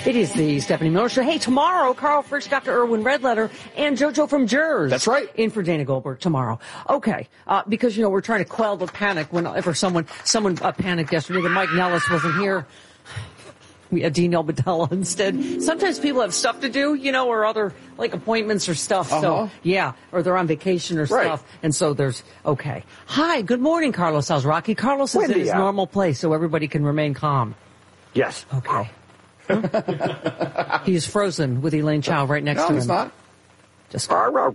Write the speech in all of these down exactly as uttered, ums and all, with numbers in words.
It is the Stephanie Miller Show. Hey, tomorrow, Carl Frisch, Doctor Irwin Redletter, and JoJo from Jers. That's right. In for Dana Goldberg tomorrow. Okay, uh, because, you know, we're trying to quell the panic whenever someone, someone uh, panicked yesterday that Mike Nellis wasn't here. We had Dean Elbadella instead. Sometimes people have stuff to do, you know, or other, like, appointments or stuff. Uh-huh. So, yeah, or they're on vacation or Right. stuff. And so there's, okay. Hi, good morning, Carlos Alzraki. Carlos is Wendy, in his yeah. normal place, so everybody can remain calm. Yes. Okay. He's frozen with Elaine Chao right next No, to him. he's not. Just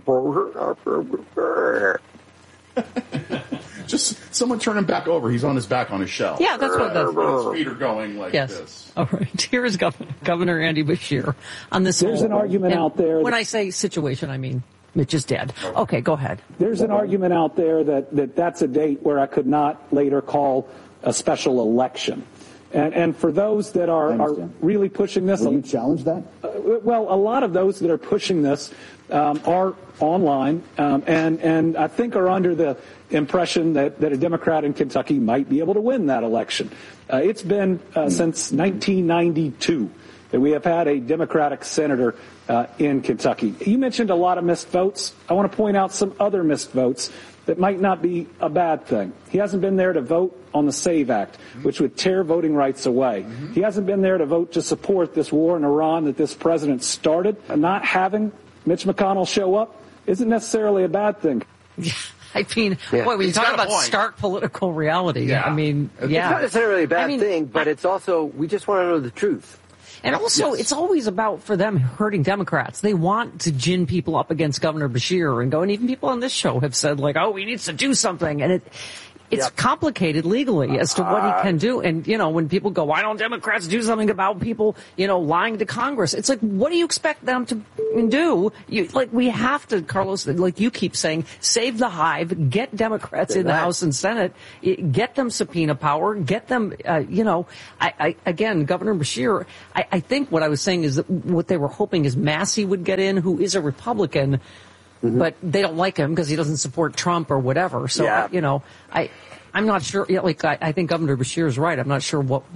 Just someone turn him back over. He's on his back on his shell. yeah, that's what that's. His feet are going like Yes. this. All right. Here is Governor, Governor Andy Bashir on this. There's whole- an argument and out there When that- I say situation, I mean Mitch is dead. Okay, go ahead. There's an argument out there that, that that's a date where I could not later call a special election. And, and for those that are, are really pushing this... Will you challenge that? Uh, well, a lot of those that are pushing this um, are online um, and, and I think are under the impression that, that a Democrat in Kentucky might be able to win that election. Uh, it's been uh, mm. since nineteen ninety-two that we have had a Democratic senator uh, in Kentucky. You mentioned a lot of missed votes. I want to point out some other missed votes that might not be a bad thing. He hasn't been there to vote on the SAVE Act, which would tear voting rights away. Mm-hmm. He hasn't been there to vote to support this war in Iran that this president started. Not having Mitch McConnell show up isn't necessarily a bad thing. I mean, Yeah. boy, when you He's talk got a about point. stark political reality, Yeah. I mean, yeah. It's not necessarily a bad I mean, thing, but I- it's also, we just want to know the truth. And also, Yes. it's always about, for them, hurting Democrats. They want to gin people up against Governor Bashir and go, and even people on this show have said, like, oh, he needs to do something. And it, it's Yep. complicated legally as to what he can do. And, you know, when people go, why don't Democrats do something about people, you know, lying to Congress? It's like, what do you expect them to do? You, like, we have to, Carlos, like you keep saying, save the hive, get Democrats in the Right. House and Senate, get them subpoena power, get them, uh, you know, I, I, again, Governor Bashir, I, I think what I was saying is that what they were hoping is Massey would get in, who is a Republican, mm-hmm. but they don't like him because he doesn't support Trump or whatever. So, Yeah. I, you know, I, I'm not sure, yeah, like, I, I think Governor Bashir is right. I'm not sure what,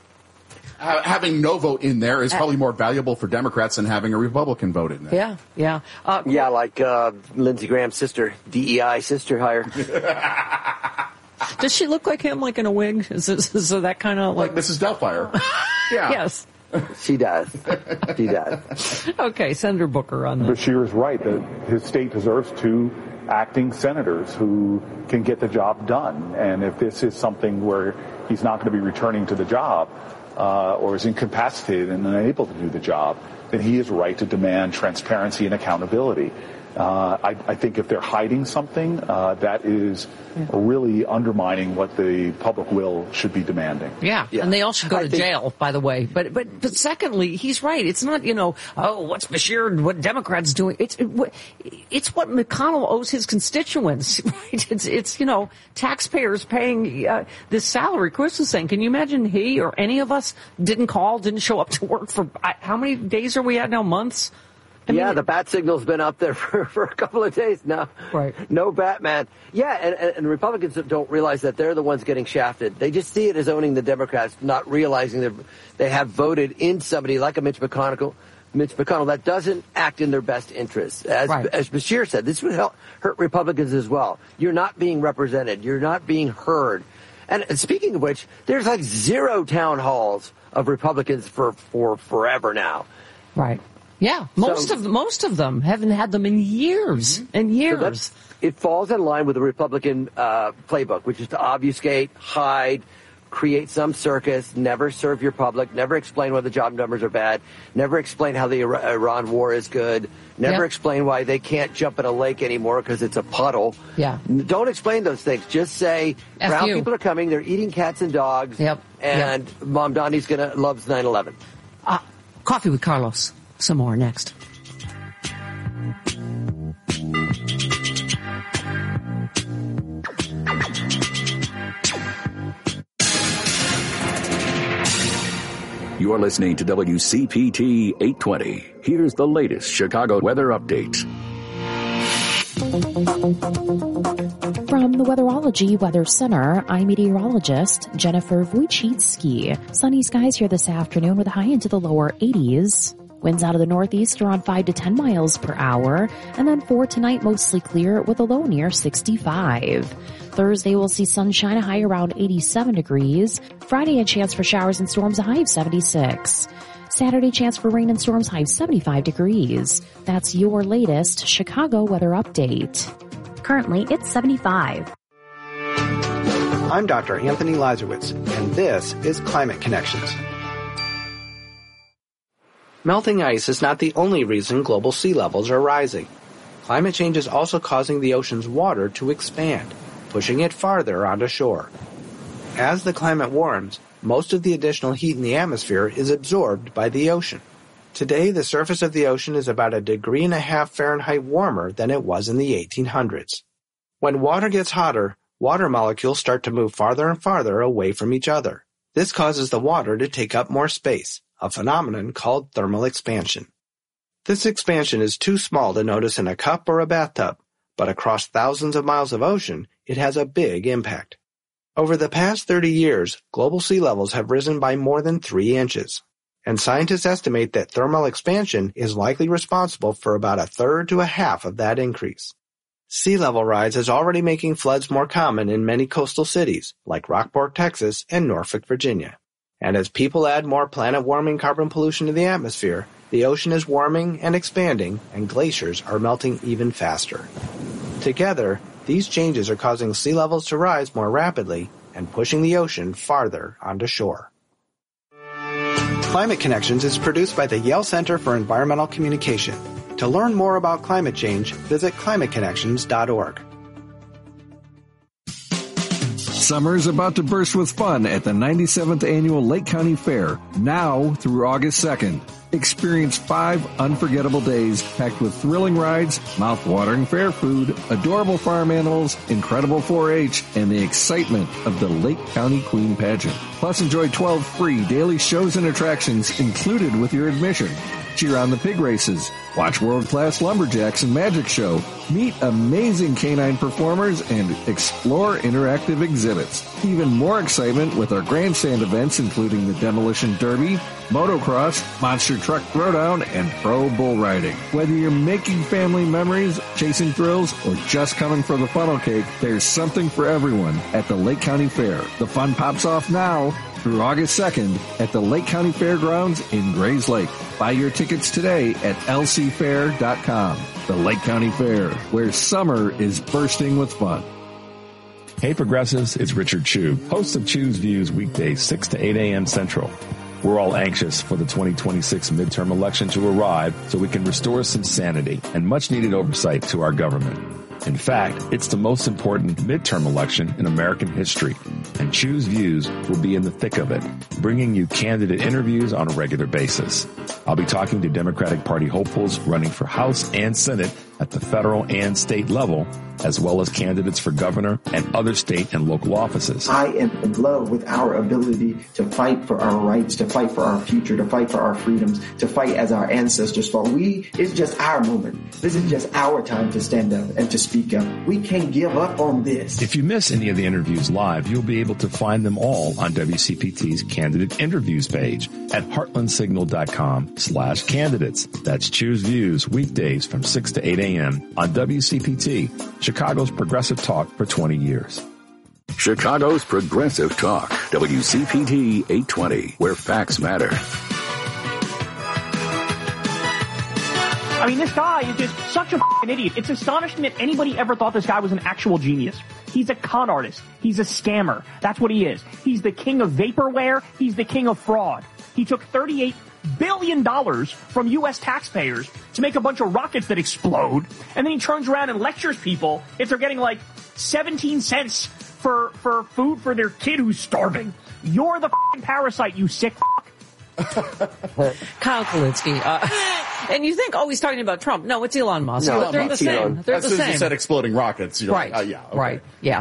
Ha- having no vote in there is probably more valuable for Democrats than having a Republican vote in there. yeah, yeah. Uh, Yeah, like uh, Lindsey Graham's sister, D E I sister hire. Does she look like him, like in a wig? Is, it, is it that kind of Like like, Missus Doubtfire. Yeah. yes. She does. She does. Okay, Senator Booker on that. Bashir is right that his state deserves two acting senators who can get the job done. And if this is something where he's not going to be returning to the job uh, or is incapacitated and unable to do the job, then he is right to demand transparency and accountability. Uh, I, I think if they're hiding something, uh, that is really undermining what the public will should be demanding. Yeah, Yeah. and they all should go I to think- jail, by the way. But but but secondly, he's right. It's not, you know, oh, what's Bashir, what Democrats doing? It's it, what- it's what McConnell owes his constituents, right? It's it's you know, taxpayers paying uh, this salary. Chris was saying, can you imagine he or any of us didn't call, didn't show up to work for I, how many days are we at now? Months. I yeah, mean, the bat signal's been up there for, for a couple of days now. Right. No Batman. Yeah, and, and, and Republicans don't realize that they're the ones getting shafted. They just see it as owning the Democrats, not realizing that they have voted in somebody like a Mitch McConnell, Mitch McConnell that doesn't act in their best interests. As, Right. as Bashir said, this would help, hurt Republicans as well. You're not being represented. You're not being heard. And, and speaking of which, there's like zero town halls of Republicans for, for forever now. right. Yeah, most So- of most of them haven't had them in years and So years. that's, it falls in line with the Republican uh, playbook, which is to obfuscate, hide, create some circus, never serve your public, never explain why the job numbers are bad, never explain how the Ira- Iran war is good, never Yep. explain why they can't jump in a lake anymore because it's a puddle. Yeah. N- Don't explain those things. Just say F brown you. people are coming, they're eating cats and dogs, Yep. and Mom Donnie's gonna loves nine eleven. Uh, Coffee with Carlos. Some more next. You're listening to W C P T eight twenty. Here's the latest Chicago weather update. From the Weatherology Weather Center, I'm meteorologist Jennifer Wojcicki. Sunny skies here this afternoon with a high into the lower eighties. Winds out of the northeast around five to ten miles per hour. And then for tonight, mostly clear with a low near sixty-five. Thursday, we'll see sunshine, a high around eighty-seven degrees. Friday, a chance for showers and storms, a high of seventy-six. Saturday, chance for rain and storms, high of seventy-five degrees. That's your latest Chicago weather update. Currently, it's seventy-five. I'm Doctor Anthony Lazarowitz, and this is Climate Connections. Melting ice is not the only reason global sea levels are rising. Climate change is also causing the ocean's water to expand, pushing it farther onto shore. As the climate warms, most of the additional heat in the atmosphere is absorbed by the ocean. Today, the surface of the ocean is about a degree and a half Fahrenheit warmer than it was in the eighteen hundreds. When water gets hotter, water molecules start to move farther and farther away from each other. This causes the water to take up more space, a phenomenon called thermal expansion. This expansion is too small to notice in a cup or a bathtub, but across thousands of miles of ocean, it has a big impact. Over the past thirty years, global sea levels have risen by more than three inches, and scientists estimate that thermal expansion is likely responsible for about a third to a half of that increase. Sea level rise is already making floods more common in many coastal cities, like Rockport, Texas, and Norfolk, Virginia. And as people add more planet-warming carbon pollution to the atmosphere, the ocean is warming and expanding, and glaciers are melting even faster. Together, these changes are causing sea levels to rise more rapidly and pushing the ocean farther onto shore. Climate Connections is produced by the Yale Center for Environmental Communication. To learn more about climate change, visit climate connections dot org. Summer is about to burst with fun at the ninety-seventh Annual Lake County Fair, now through August second. Experience five unforgettable days packed with thrilling rides, mouth-watering fair food, adorable farm animals, incredible four H, and the excitement of the Lake County Queen Pageant. Plus, enjoy twelve free daily shows and attractions included with your admission. Cheer on the pig races, watch world-class lumberjacks and magic show, meet amazing canine performers, and explore interactive exhibits. Even more excitement with our grandstand events, including the Demolition Derby, motocross, monster truck throwdown, and pro bull riding. Whether you're making family memories, chasing thrills, or just coming for the funnel cake, there's something for everyone at the Lake County Fair. The fun pops off now through August second at the Lake County Fairgrounds in Grays Lake. Buy your tickets today at L C fair dot com. The Lake County Fair, where summer is bursting with fun. Hey Progressives, it's Richard Chu, host of Chu's Views weekdays six to eight a.m. Central. We're all anxious for the twenty twenty-six midterm election to arrive so we can restore some sanity and much needed oversight to our government. In fact, it's the most important midterm election in American history, and Chu's Views will be in the thick of it, bringing you candidate interviews on a regular basis. I'll be talking to Democratic Party hopefuls running for House and Senate at the federal and state level, as well as candidates for governor and other state and local offices. I am in love with our ability to fight for our rights, to fight for our future, to fight for our freedoms, to fight as our ancestors fought. We, it's just our moment. This is just our time to stand up and to speak up. We can't give up on this. If you miss any of the interviews live, you'll be able to find them all on W C P T's Candidate Interviews page at heartlandsignal.com slash candidates. That's Choose Views weekdays from six to eight a.m. on W C P T, Chicago's progressive talk for twenty years. Chicago's Progressive Talk, W C P T eight twenty, where facts matter. I mean, this guy is just such a f***ing idiot. It's astonishing that anybody ever thought this guy was an actual genius. He's a con artist. He's a scammer. That's what he is. He's the king of vaporware. He's the king of fraud. He took thirty-eight billion dollars from U S taxpayers to make a bunch of rockets that explode, and then he turns around and lectures people if they're getting like seventeen cents for, for food for their kid who's starving. You're the f***ing parasite, you sick f***. Kyle Kulinski. Uh, and you think, oh, he's talking about Trump. No, it's Elon Musk. No, but they're Musk, the same. Elon. They're as the soon same. as you said exploding rockets. You're right. like, oh, yeah. Okay. Right. Yes.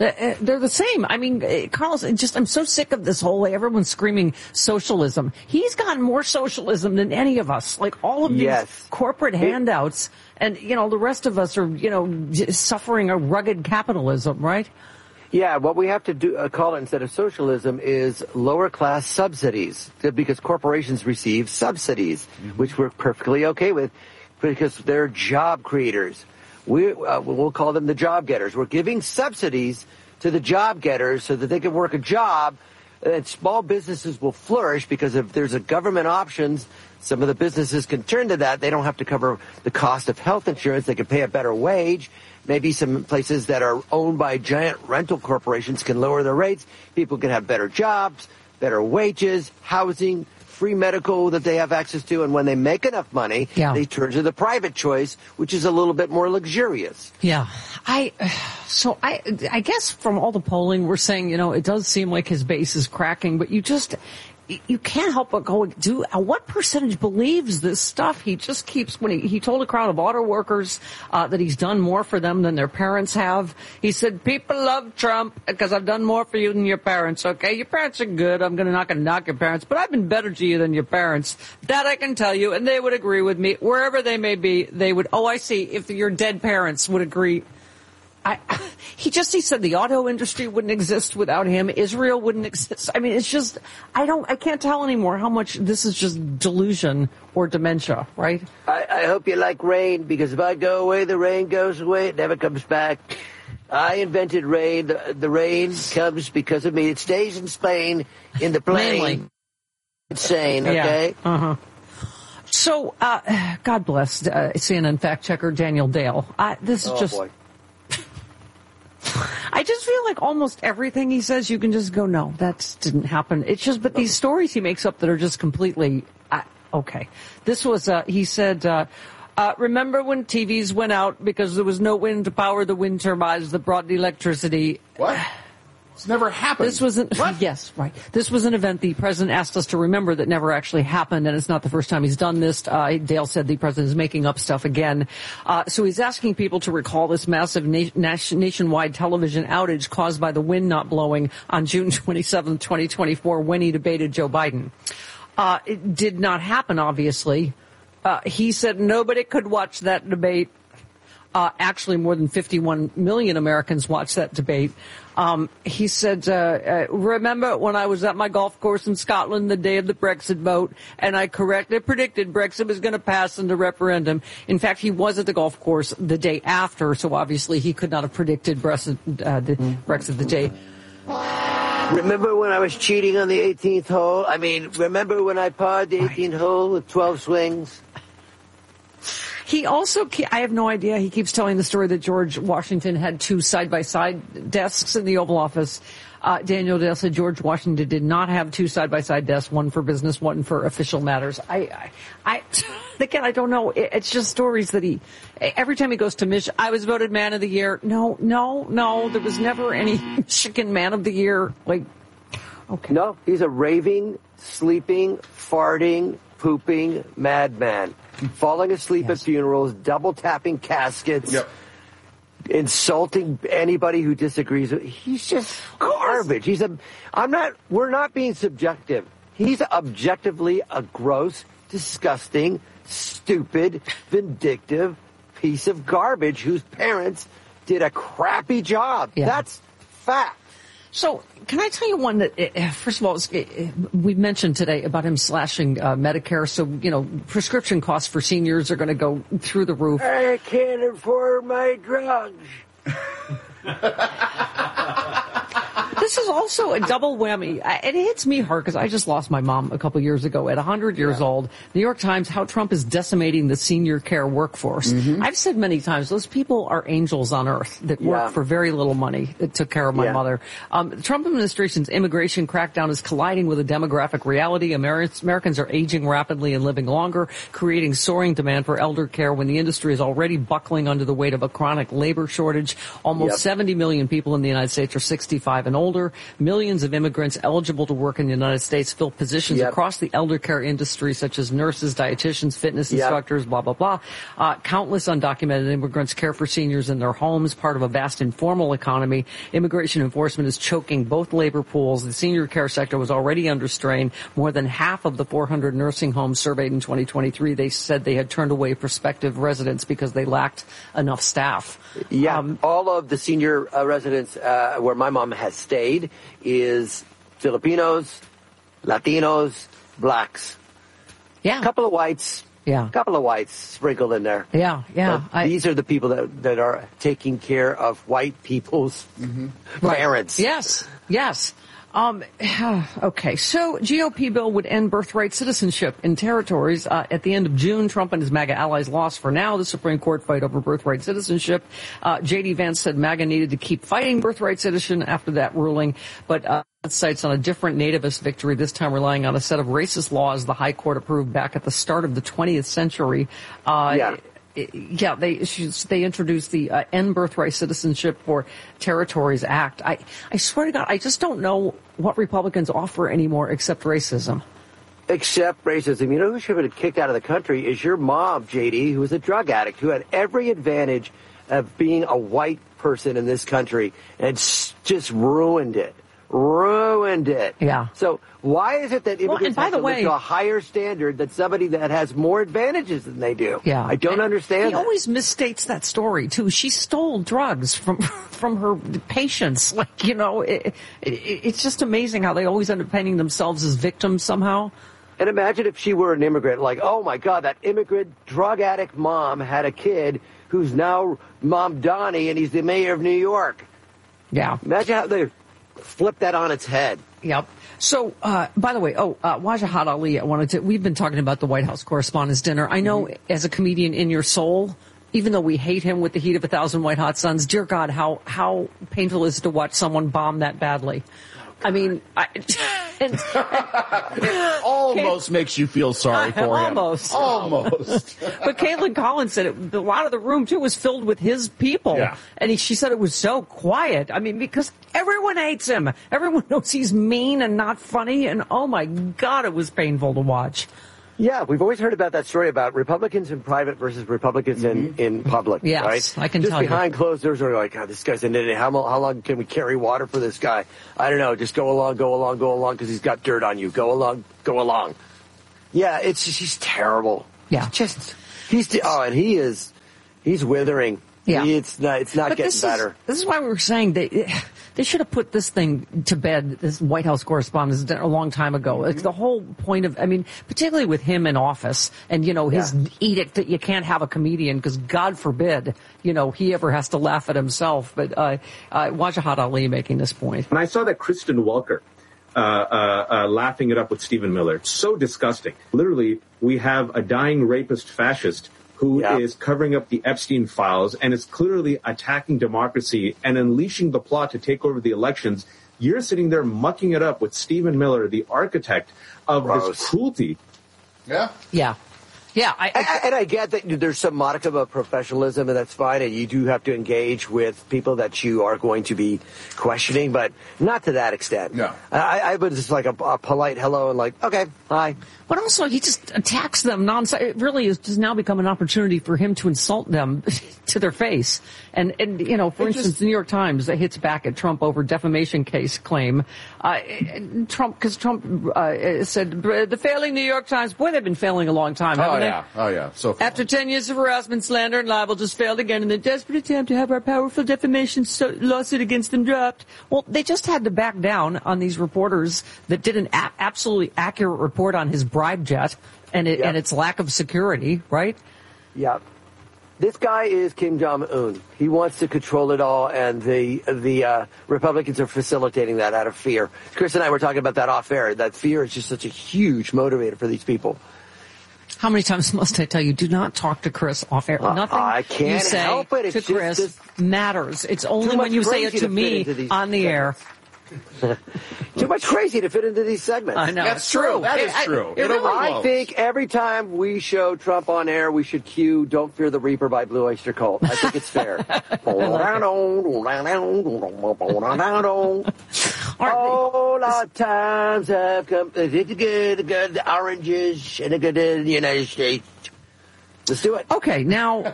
Uh, they're the same. I mean, uh, Carlos, just I'm so sick of this whole way. Everyone's screaming socialism. He's gotten more socialism than any of us. Like all of these yes. corporate handouts, and you know, the rest of us are, you know, suffering a rugged capitalism, right? Yeah, what we have to do, uh, call it instead of socialism is lower class subsidies, because corporations receive subsidies, mm-hmm. which we're perfectly okay with, because they're job creators. We, uh, we'll call them the job getters. We're giving subsidies to the job getters so that they can work a job, and small businesses will flourish because if there's a government options, some of the businesses can turn to that. They don't have to cover the cost of health insurance. They can pay a better wage. Maybe some places that are owned by giant rental corporations can lower their rates. People can have better jobs, better wages, housing, free medical that they have access to, and when they make enough money, yeah. they turn to the private choice, which is a little bit more luxurious. Yeah. I, so I, I guess from all the polling, we're saying, you know, it does seem like his base is cracking, but you just, you can't help but go, do, what percentage believes this stuff? He just keeps, when he, he told a crowd of auto workers uh, that he's done more for them than their parents have. He said, people love Trump because I've done more for you than your parents, okay? Your parents are good. I'm gonna not gonna knock your parents, but I've been better to you than your parents. That I can tell you, and they would agree with me. Wherever they may be, they would, oh, I see, if your dead parents would agree. I, he just, he said the auto industry wouldn't exist without him. Israel wouldn't exist. I mean, it's just, I don't, I can't tell anymore how much this is just delusion or dementia, right? I, I hope you like rain, because if I go away, the rain goes away. It never comes back. I invented rain. The, the rain comes because of me. It stays in Spain in the plane. Mainly. Insane, okay? Yeah. Uh-huh. So, uh, God bless uh, C N N fact checker Daniel Dale. I, this is oh, just... Boy. I just feel like almost everything he says, you can just go, no, that didn't happen. It's just, but these stories he makes up that are just completely, uh, okay. This was, uh, he said, uh, uh, remember when T Vs went out because there was no wind to power the wind turbines that brought the electricity? What? It's never happened. This was an, yes, right. This was an event the president asked us to remember that never actually happened, and it's not the first time he's done this. Uh, Dale said the president is making up stuff again. Uh, so he's asking people to recall this massive na- nationwide television outage caused by the wind not blowing on June twenty-seventh, twenty twenty-four, when he debated Joe Biden. Uh, it did not happen, obviously. Uh, he said nobody could watch that debate. Uh, actually, more than fifty-one million Americans watched that debate. Um, he said, uh, uh, remember when I was at my golf course in Scotland the day of the Brexit vote, and I correctly predicted Brexit was going to pass in the referendum. In fact, he was at the golf course the day after, so obviously he could not have predicted Brexit, uh, the, Brexit the day. Remember when I was cheating on the eighteenth hole? I mean, remember when I parred the eighteenth hole with twelve swings? He also, I have no idea, he keeps telling the story that George Washington had two side-by-side desks in the Oval Office. Uh, Daniel Dale said George Washington did not have two side-by-side desks, one for business, one for official matters. I, I, I again, I don't know. It, it's just stories that he, every time he goes to Michigan, I was voted man of the year. No, no, no, there was never any Michigan man of the year. Like, okay. No, he's a raving, sleeping, farting, pooping madman. Falling asleep yes. at funerals, double tapping caskets, yep. insulting anybody who disagrees with. He's just garbage. He's a. I'm not. We're not being subjective. He's objectively a gross, disgusting, stupid, vindictive piece of garbage whose parents did a crappy job. Yeah. That's fact. So, can I tell you one that, first of all, we mentioned today about him slashing uh, Medicare. So, you know, prescription costs for seniors are going to go through the roof. I can't afford my drugs. This is also a double whammy. It hits me hard because I just lost my mom a couple years ago at one hundred years yeah. old. New York Times, how Trump is decimating the senior care workforce. Mm-hmm. I've said many times, those people are angels on earth that work yeah. for very little money that took care of my yeah. mother. Um, the Trump administration's immigration crackdown is colliding with a demographic reality. Americans, Americans are aging rapidly and living longer, creating soaring demand for elder care when the industry is already buckling under the weight of a chronic labor shortage. Almost yep. seventy million people in the United States are sixty-five and older. older. Millions of immigrants eligible to work in the United States fill positions Yep. across the elder care industry, such as nurses, dietitians, fitness Yep. instructors, blah, blah, blah. Uh, countless undocumented immigrants care for seniors in their homes, part of a vast informal economy. Immigration enforcement is choking both labor pools. The senior care sector was already under strain. More than half of the four hundred nursing homes surveyed in twenty twenty-three, they said they had turned away prospective residents because they lacked enough staff. Yeah, Um, all of the senior uh, residents uh, where my mom has stayed is Filipinos, Latinos, blacks. Yeah. A couple of whites. Yeah. A couple of whites sprinkled in there. Yeah, yeah. But these are the people that, that are taking care of white people's parents. Yes, yes. Um, okay, so G O P bill would end birthright citizenship in territories. Uh, at the end of June, Trump and his MAGA allies lost for now the Supreme Court fight over birthright citizenship. Uh, J D Vance said MAGA needed to keep fighting birthright citizenship after that ruling, but uh, it cites on a different nativist victory, this time relying on a set of racist laws the High Court approved back at the start of the twentieth century. Uh, Yeah. Yeah, they they introduced the uh, End Birthright Citizenship for Territories Act. I, I swear to God, I just don't know what Republicans offer anymore except racism. Except racism. You know who should have been kicked out of the country is your mom, J D, who was a drug addict, who had every advantage of being a white person in this country and s- just ruined it. Ruined it. Yeah. So why is it that Well, immigrants and by have the to live way- to a higher standard than somebody that has more advantages than they do? Yeah. I don't And understand He that. always misstates that story, too. She stole drugs from from her patients. Like, you know, it, it, it's just amazing how they always end up painting themselves as victims somehow. And imagine if she were an immigrant, like, oh my God, that immigrant drug addict mom had a kid who's now Mom Donnie and he's the mayor of New York. Yeah. Imagine how they flip that on its head. Yep. So, uh, by the way, oh, uh, Wajahat Ali, I wanted to, we've been talking about the White House Correspondents' Dinner. I know Mm-hmm. as a comedian in your soul, even though we hate him with the heat of a thousand white hot suns, dear God, how, how painful is it to watch someone bomb that badly? I mean, I, and, It almost makes you feel sorry for him. Almost. Almost. But Caitlin Collins said it, a lot of the room, too, was filled with his people. Yeah. And he, she said it was so quiet. I mean, because everyone hates him. Everyone knows he's mean and not funny. And, oh, my God, it was painful to watch. Yeah, we've always heard about that story about Republicans in private versus Republicans in, in public, Yes, right? I can just tell you. behind closed doors, we're like, oh, this guy's an idiot. How, mo- how long can we carry water for this guy? I don't know. Just go along, go along, go along, because he's got dirt on you. Go along, go along. Yeah, it's just, he's terrible. Yeah. He's just, he's, oh, and he is, he's withering. Yeah. He- it's not, it's not But getting this better. Is, this is why we were saying they they should have put this thing to bed, this White House Correspondents' Dinner, a long time ago. Mm-hmm. Like the whole point of, I mean, particularly with him in office and, you know, his Yeah. edict that you can't have a comedian because God forbid, you know, he ever has to laugh at himself. But uh, uh, Wajahat Ali making this point. When I saw that Kristen Welker uh, uh, uh, laughing it up with Stephen Miller, it's so disgusting. Literally, we have a dying rapist fascist who Yeah. is covering up the Epstein files and is clearly attacking democracy and unleashing the plot to take over the elections. You're sitting there mucking it up with Stephen Miller, the architect of Gross. this cruelty. Yeah. Yeah. Yeah. I, I, And, and I get that there's some modicum of professionalism, and that's fine, and you do have to engage with people that you are going to be questioning, but not to that extent. No. I, I was just like a, a polite hello and like, okay, hi. But also, he just attacks them nonstop. It really has just now become an opportunity for him to insult them to their face. And, and you know, for It instance, just- the New York Times hits back at Trump over defamation case claim. Uh, Trump, because Trump uh, said, the failing New York Times, boy, they've been failing a long time, Oh, haven't yeah. Oh, yeah. So they? After ten years of harassment, slander, and libel, just failed again in the desperate attempt to have our powerful defamation so- lawsuit against them dropped. Well, they just had to back down on these reporters that did an a- absolutely accurate report on his bribe jet and, it, Yep. and its lack of security, right? Yeah. This guy is Kim Jong-un. He wants to control it all, and the the uh, Republicans are facilitating that out of fear. Chris and I were talking about that off air. That fear is just such a huge motivator for these people. How many times must I tell you, do not talk to Chris off air? Uh, Nothing I can't you say help it. It's to just Chris this- matters. It's only Too when much you say it crazy to to fit me into these on the air. Too much crazy to fit into these segments. I know. That's true. That is I- true. it It really- I overflows. think every time we show Trump on air, we should cue Don't Fear the Reaper by Blue Oyster Cult. I think it's fair. All All our times have come. The good, good oranges and the good in the United States. Let's do it. Okay, now.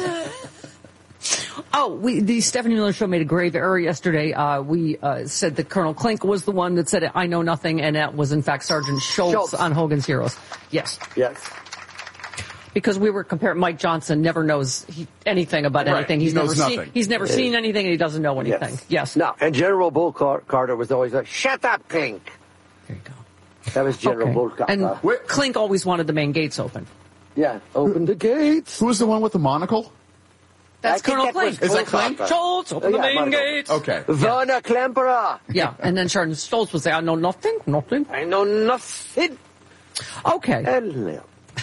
Oh, we, the Stephanie Miller Show made a grave error yesterday. Uh, we uh, said that Colonel Klink was the one that said, I know nothing, and that was, in fact, Sergeant Schultz, Schultz. on Hogan's Heroes. Yes. Yes. Because we were comparing, Mike Johnson never knows he, anything about right. anything. He's he knows never nothing. seen, he's never yeah. seen anything, and he doesn't know anything. Yes. yes. No, and General Bull Car- Carter was always like, shut up, Klink. There you go. That was General okay. Bull Carter. And uh, Klink always wanted the main gates open. Yeah, open the gates. Who was the one with the monocle? That's Colonel that Klink. Is that Klink? Schultz, open Oh, the yeah, main Monocle. gates. Okay. Werner Klemperer. Yeah, and then Sergeant Schultz would say, I know nothing, nothing. I know nothing. Okay. And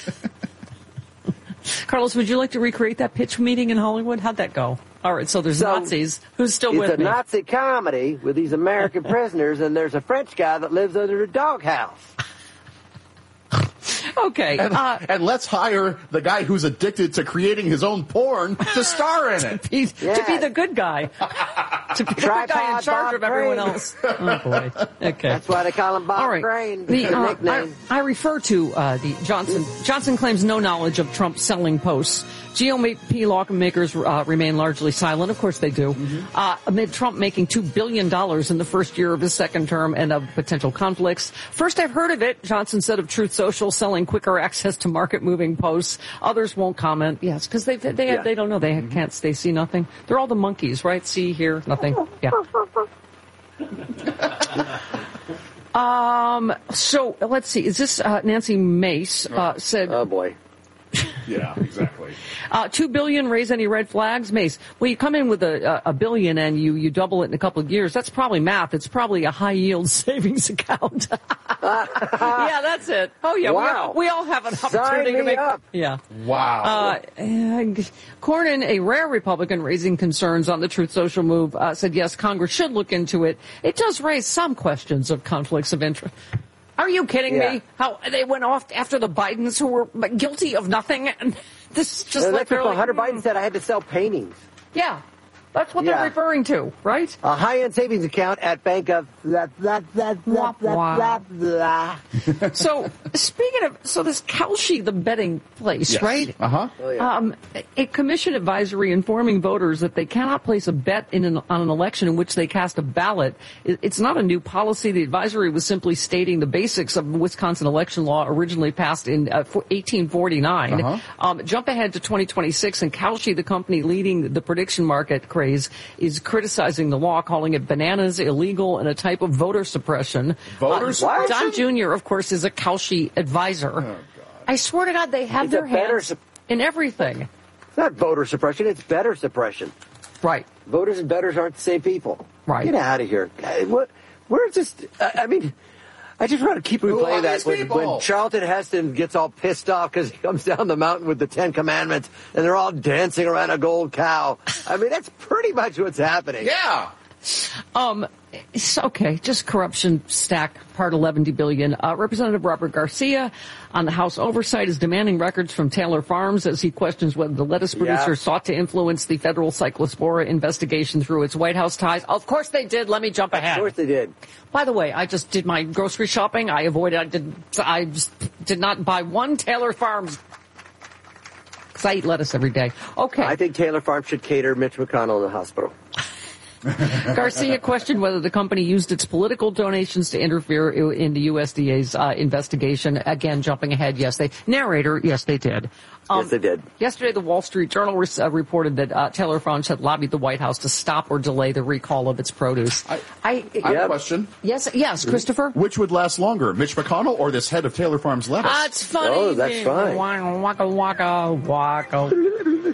Carlos, would you like to recreate that pitch meeting in Hollywood? How'd that go? All right, so there's So, Nazis. Who's still it's with a me? Nazi comedy with these American prisoners, and there's a French guy that lives under a doghouse. Okay. And, uh, and let's hire the guy who's addicted to creating his own porn to star in it. to, be, Yeah. to be the good guy. to be the good guy in Tripod charge Bob of everyone Crane. else. Oh, boy. Okay. That's why they call him Bob All right. Crane. The, His uh, nickname. I, I refer to uh, the Johnson. Johnson claims no knowledge of Trump selling posts. G O P lawmakers uh, remain largely silent. Of course they do. Mm-hmm. Uh, amid Trump making two billion dollars in the first year of his second term and of potential conflicts. First I've heard of it, Johnson said of Truth Social, selling quicker access to market-moving posts. Others won't comment. Yes, because they they Yeah. they don't know. They mm-hmm. can't. They see nothing. They're all the monkeys, right? See, hear, nothing. Yeah. um. So let's see. Is this uh, Nancy Mace uh, said? Oh boy. Yeah, exactly. Uh, two billion, raise any red flags? Mace, well, you come in with a, a billion and you, you double it in a couple of years. That's probably math. It's probably a high yield savings account. Yeah, that's it. Oh, yeah. Wow. We, all, we all have an Sign opportunity to me make. up. Yeah. Wow. Uh, and Cornyn, a rare Republican raising concerns on the Truth Social move, uh, said, yes, Congress should look into it. It does raise some questions of conflicts of interest. Are you kidding Yeah. me? How they went off after the Bidens who were guilty of nothing? And this is just And like that's what they're Hunter like, Biden said. I had to sell paintings. yeah, that's what Yeah. they're referring to, right? A high-end savings account at Bank of blah, blah, blah, blah, blah, blah, blah. So speaking of, so this Kalshi, the betting place, Yes. right? Uh-huh. Oh, yeah. Um, a commission advisory informing voters that they cannot place a bet in an, on an election in which they cast a ballot. It, it's not a new policy. The advisory was simply stating the basics of Wisconsin election law originally passed in uh, eighteen forty-nine. Uh-huh. Um, jump ahead to twenty twenty-six, and Kalshi, the company leading the prediction market craze, is criticizing the law, calling it bananas, illegal, and a type of voter suppression. Voter Uh, suppression? Don Junior, of course, is a Kalshi advisor. Oh, God. I swear to God, they have It's their a better hands sup- in everything. It's not voter suppression. It's better suppression. Right. Voters and bettors aren't the same people. Right. Get out of here. God, What? Where's this? I I mean, I just want to keep Who are replaying that these when, people? when Charlton Heston gets all pissed off because he comes down the mountain with the Ten Commandments and they're all dancing around a gold cow. I mean, that's pretty much what's happening. Yeah. Um, it's okay, just corruption stack, part eleven billion. Uh, Representative Robert Garcia on the House Oversight is demanding records from Taylor Farms as he questions whether the lettuce producer Yeah. sought to influence the federal cyclospora investigation through its White House ties. Of course they did. Let me jump ahead. Of course they did. By the way, I just did my grocery shopping. I avoided, I did, I just did not buy one Taylor Farms because I eat lettuce every day. Okay. I think Taylor Farms should cater Mitch McConnell in the hospital. Garcia questioned whether the company used its political donations to interfere in the U S D A's uh, investigation. Again, jumping ahead, yes, they narrator, yes, they did. Um, yes, they did. Yesterday, the Wall Street Journal re- uh, reported that uh, Taylor Farms had lobbied the White House to stop or delay the recall of its produce. I, I, I have Yep. a question. yes, yes, Christopher. Which would last longer, Mitch McConnell or this head of Taylor Farms lettuce? That's funny. Oh, that's fine. Waka waka waka.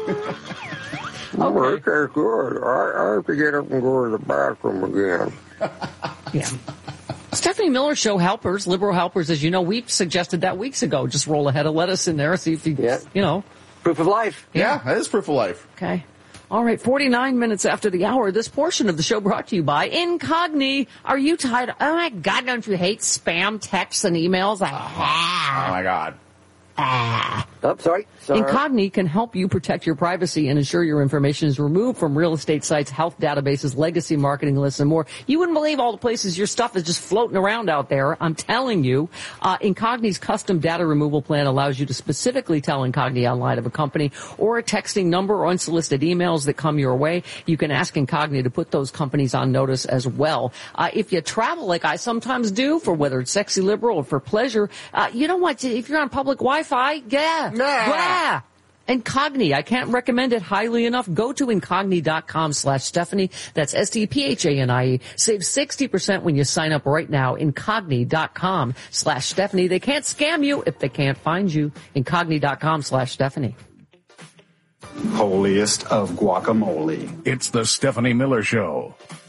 Okay, good. I, I have to get up and go to the bathroom again. Yeah. Stephanie Miller Show helpers, liberal helpers, as you know, we suggested that weeks ago. Just roll a head of lettuce in there, see if you, Yeah. you know. Proof of life. Yeah, that is proof of life. Okay. All right, forty-nine minutes after the hour, this portion of the show brought to you by Incogni. Are you tired? Oh, my God, don't you hate spam texts and emails? I Oh, my God. Ah. Oh, sorry. sorry. Incogni can help you protect your privacy and ensure your information is removed from real estate sites, health databases, legacy marketing lists, and more. You wouldn't believe all the places your stuff is just floating around out there. I'm telling you. Uh, Incogni's custom data removal plan allows you to specifically tell Incogni online of a company or a texting number or unsolicited emails that come your way. You can ask Incogni to put those companies on notice as well. Uh, if you travel like I sometimes do, for whether it's sexy liberal or for pleasure, uh, you know what? If you're on public Wi-Fi, yeah. Yeah. Incogni. I can't recommend it highly enough. Go to Incogni.com slash Stephanie. That's S T P H A N I E. Save sixty percent when you sign up right now. Incogni.com slash Stephanie. They can't scam you if they can't find you. Incogni.com slash Stephanie. Holiest of guacamole. It's the Stephanie Miller Show.